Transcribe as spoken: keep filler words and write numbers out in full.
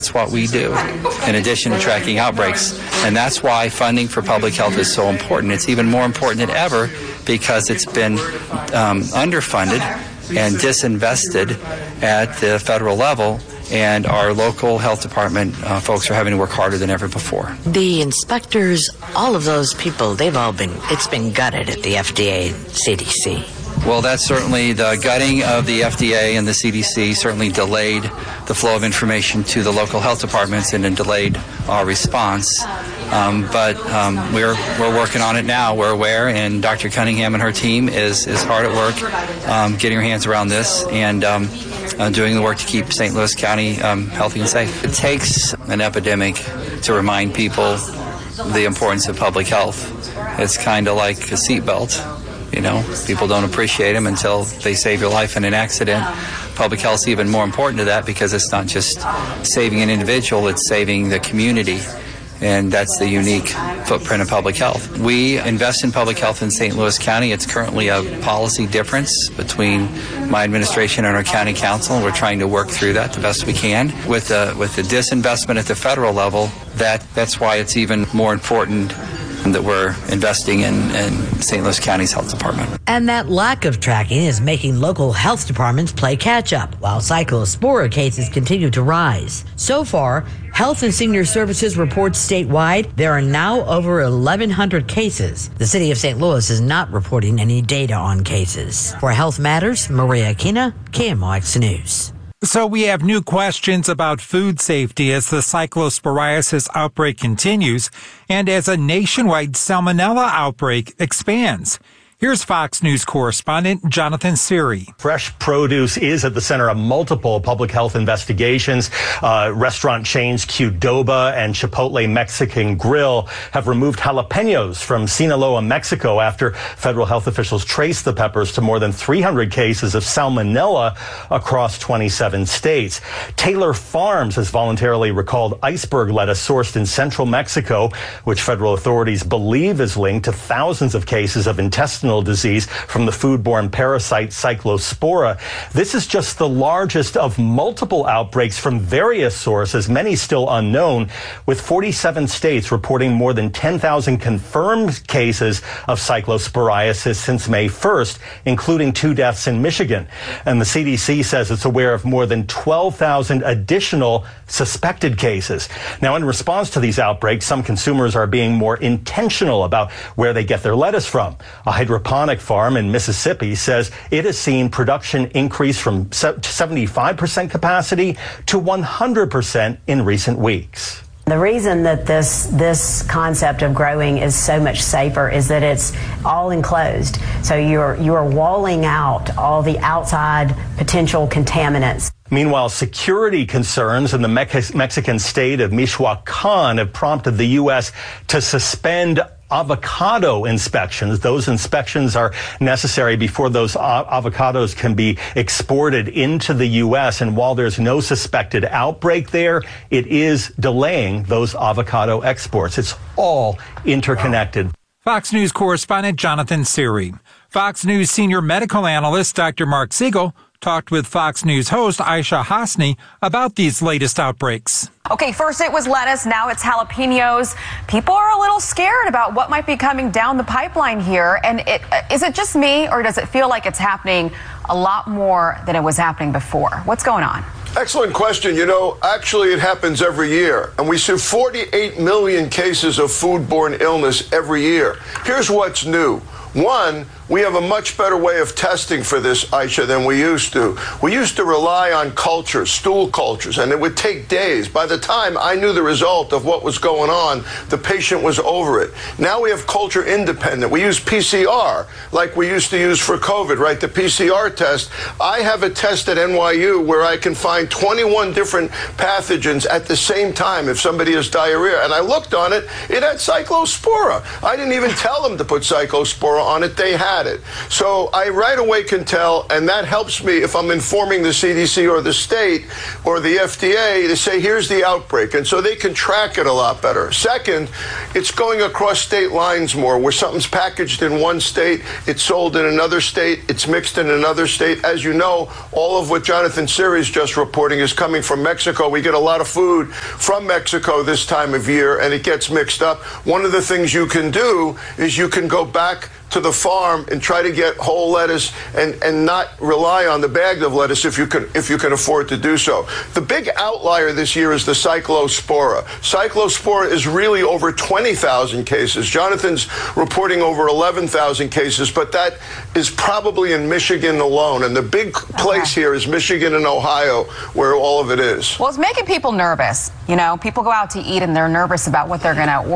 That's what we do, in addition to tracking outbreaks. And that's why funding for public health is so important. It's even more important than ever because it's been um, underfunded and disinvested at the federal level, and our local health department uh, folks are having to work harder than ever before. The inspectors, all of those people, they've all been, it's been gutted at the F D A, C D C. Well, that's certainly the gutting of the F D A and the C D C certainly delayed the flow of information to the local health departments and then delayed our response. Um, but um, we're we're working on it now. We're aware, and Doctor Cunningham and her team is is hard at work um, getting her hands around this and um, uh, doing the work to keep Saint Louis County um, healthy and safe. It takes an epidemic to remind people the importance of public health. It's kind of like a seatbelt. You know, people don't appreciate them until they save your life in an accident. Public health is even more important to that because it's not just saving an individual, it's saving the community. And that's the unique footprint of public health. We invest in public health in Saint Louis County. It's currently a policy difference between my administration and our county council, and we're trying to work through that the best we can. With the, with the disinvestment at the federal level, that, that's why it's even more important that we're investing in, in Saint Louis County's health department. And that lack of tracking is making local health departments play catch-up, while cyclospora cases continue to rise. So far, Health and Senior Services reports statewide there are now over eleven hundred cases. The city of Saint Louis is not reporting any data on cases. For Health Matters, Maria Aquina, K M O X News. So we have new questions about food safety as the cyclosporiasis outbreak continues and as a nationwide salmonella outbreak expands. Here's Fox News correspondent Jonathan Siri. Fresh produce is at the center of multiple public health investigations. Uh, restaurant chains Qdoba and Chipotle Mexican Grill have removed jalapenos from Sinaloa, Mexico, after federal health officials traced the peppers to more than three hundred cases of salmonella across twenty-seven states. Taylor Farms has voluntarily recalled iceberg lettuce sourced in central Mexico, which federal authorities believe is linked to thousands of cases of intestinal disease from the foodborne parasite Cyclospora. This is just the largest of multiple outbreaks from various sources, many still unknown, with forty-seven states reporting more than ten thousand confirmed cases of cyclosporiasis since May first, including two deaths in Michigan. And the C D C says it's aware of more than twelve thousand additional suspected cases. Now, in response to these outbreaks, some consumers are being more intentional about where they get their lettuce from. A hydroponic farm in Mississippi says it has seen production increase from seventy-five percent capacity to one hundred percent in recent weeks. The reason that this this concept of growing is so much safer is that it's all enclosed. So you're you're walling out all the outside potential contaminants. Meanwhile, security concerns in the Mex- Mexican state of Michoacan have prompted the U S to suspend avocado inspections. Those inspections are necessary before those avocados can be exported into the U S. And while there's no suspected outbreak there, it is delaying those avocado exports. It's all interconnected. Wow. Fox News correspondent Jonathan Siri. Fox News senior medical analyst Doctor Mark Siegel talked with Fox News host Aisha Hasni about these latest outbreaks. Okay, first it was lettuce, now it's jalapenos. People are a little scared about what might be coming down the pipeline here. And it, is it just me, or does it feel like it's happening a lot more than it was happening before? What's going on? Excellent question. You know, actually it happens every year. And we see forty-eight million cases of foodborne illness every year. Here's what's new. One, we have a much better way of testing for this, Aisha, than we used to. We used to rely on cultures, stool cultures, and it would take days. By the time I knew the result of what was going on, the patient was over it. Now we have culture independent. We use P C R like we used to use for COVID, right? The P C R test. I have a test at N Y U where I can find twenty-one different pathogens at the same time if somebody has diarrhea. And I looked on it, it had cyclospora. I didn't even tell them to put cyclospora on it. They had had it. So I right away can tell, and that helps me if I'm informing the C D C or the state or the F D A to say, here's the outbreak. And so they can track it a lot better. Second, it's going across state lines more, where something's packaged in one state, it's sold in another state, it's mixed in another state. As you know, all of what Jonathan Siri is just reporting is coming from Mexico. We get a lot of food from Mexico this time of year, and it gets mixed up. One of the things you can do is you can go back to the farm and try to get whole lettuce and, and not rely on the bagged of lettuce if you can if you can afford to do so. The big outlier this year is the Cyclospora. Cyclospora is really over twenty thousand cases. Jonathan's reporting over eleven thousand cases, but that is probably in Michigan alone. And the big place Okay. here is Michigan and Ohio, where all of it is. Well, it's making people nervous. You know, people go out to eat and they're nervous about what they're going to order.